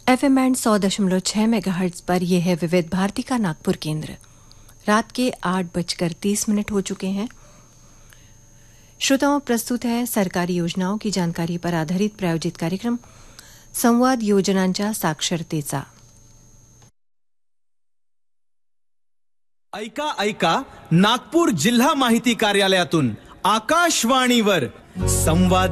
FM band 100.6 megahertz पर यह है विविध भारती का नागपुर केंद्र। रात के 8:30 हो चुके हैं। श्रोताओं, प्रस्तुत है सरकारी योजनाओं की जानकारी पर आधारित प्रायोजित कार्यक्रम संवाद योजनांच्या साक्षरतेचा। ऐका ऐका नागपूर जिल्हा माहिती कार्यालयातून आकाशवाणीवर संवाद